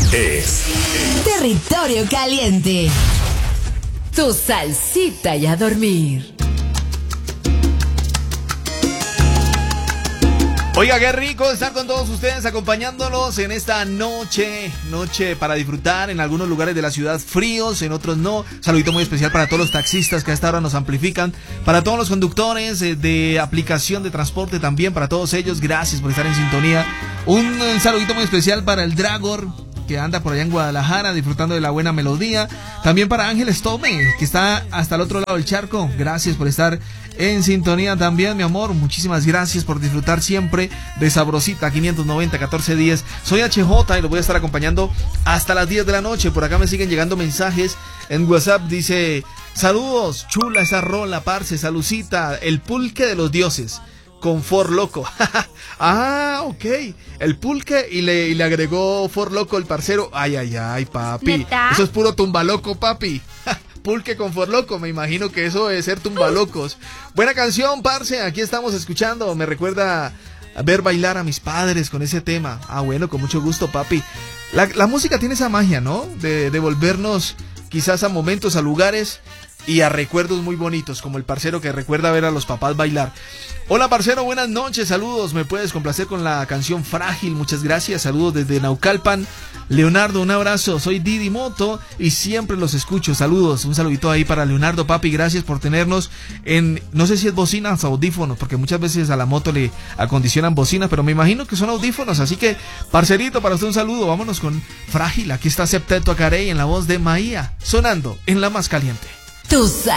es Territorio Caliente. Tu salsita y a dormir. Oiga, qué rico estar con todos ustedes acompañándolos en esta noche para disfrutar en algunos lugares de la ciudad fríos, en otros no. Saludito muy especial para todos los taxistas que a esta hora nos amplifican, para todos los conductores de aplicación de transporte también, para todos ellos, gracias por estar en sintonía. Un saludito muy especial para el Dragor, que anda por allá en Guadalajara disfrutando de la buena melodía. También para Ángel Stome, que está hasta el otro lado del charco. Gracias por estar en sintonía también, mi amor. Muchísimas gracias por disfrutar siempre de Sabrosita 590-1410. Soy HJ y los voy a estar acompañando hasta las 10 de la noche. Por acá me siguen llegando mensajes en WhatsApp. Dice: saludos, chula esa rola, parce, salucita, el pulque de los dioses. Con For Loco. Ah, ok. El pulque y le agregó For Loco el parcero. Ay, papi. ¿Neta? Eso es puro tumbaloco, papi. Pulque con For Loco. Me imagino que eso debe ser tumbalocos. Buena canción, parce. Aquí estamos escuchando. Me recuerda a ver bailar a mis padres con ese tema. Ah, bueno, con mucho gusto, papi. La música tiene esa magia, ¿no? De devolvernos quizás a momentos, a lugares y a recuerdos muy bonitos, como el parcero que recuerda ver a los papás bailar. Hola, parcero, buenas noches, saludos. ¿Me puedes complacer con la canción Frágil? Muchas gracias, saludos desde Naucalpan. Leonardo, un abrazo, soy Didi Moto y siempre los escucho, saludos. Un saludito ahí para Leonardo, papi, gracias por tenernos en, no sé si es bocinas o audífonos, porque muchas veces a la moto le acondicionan bocinas, pero me imagino que son audífonos, así que, parcerito, para usted un saludo. Vámonos con Frágil. Aquí está Septeto Acarey en la voz de Maía, sonando en la más caliente. Tu